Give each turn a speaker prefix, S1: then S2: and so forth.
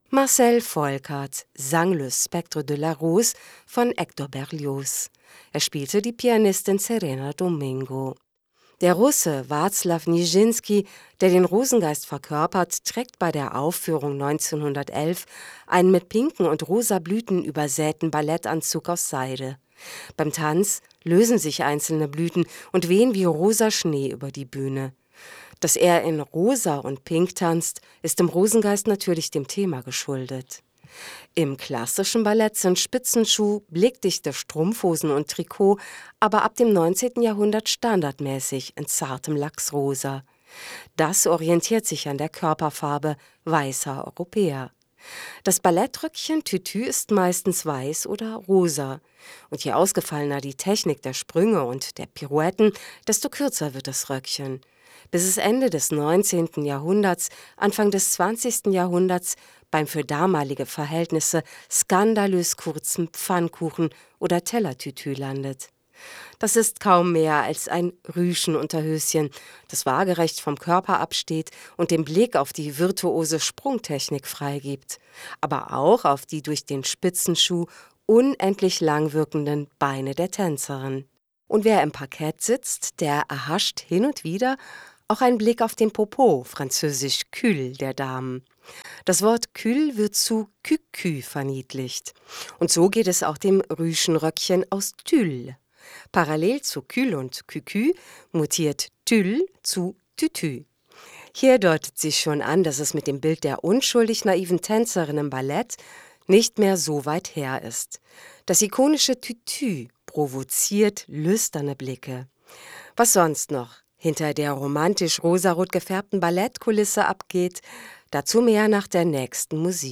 S1: Marcel Folkert sang Le Spectre de la Rose von Hector Berlioz. Er spielte die Pianistin Serena Domingo. Der Russe Wacław Nijinsky, der den Rosengeist verkörpert, trägt bei der Aufführung 1911 einen mit pinken und rosa Blüten übersäten Ballettanzug aus Seide. Beim Tanz lösen sich einzelne Blüten und wehen wie rosa Schnee über die Bühne. Dass er in rosa und pink tanzt, ist im Rosengeist natürlich dem Thema geschuldet. Im klassischen Ballett sind Spitzenschuh, blickdichte Strumpfhosen und Trikot aber ab dem 19. Jahrhundert standardmäßig in zartem Lachsrosa. Das orientiert sich an der Körperfarbe weißer Europäer. Das Ballettröckchen Tütü ist meistens weiß oder rosa. Und je ausgefallener die Technik der Sprünge und der Pirouetten, desto kürzer wird das Röckchen. Bis es Ende des 19. Jahrhunderts, Anfang des 20. Jahrhunderts beim für damalige Verhältnisse skandalös kurzen Pfannkuchen- oder Tellertütü landet. Das ist kaum mehr als ein Rüschenunterhöschen, das waagerecht vom Körper absteht und den Blick auf die virtuose Sprungtechnik freigibt, aber auch auf die durch den Spitzenschuh unendlich lang wirkenden Beine der Tänzerin. Und wer im Parkett sitzt, der erhascht hin und wieder auch einen Blick auf den Popo, französisch cul, der Damen. Das Wort cul wird zu cucu verniedlicht. Und so geht es auch dem Rüschenröckchen aus Tulle. Parallel zu cul und cucu mutiert Tulle zu Tütü. Hier deutet sich schon an, dass es mit dem Bild der unschuldig naiven Tänzerin im Ballett nicht mehr so weit her ist. Das ikonische Tütü provoziert lüsterne Blicke. Was sonst noch hinter der romantisch rosarot gefärbten Ballettkulisse abgeht, dazu mehr nach der nächsten Musik.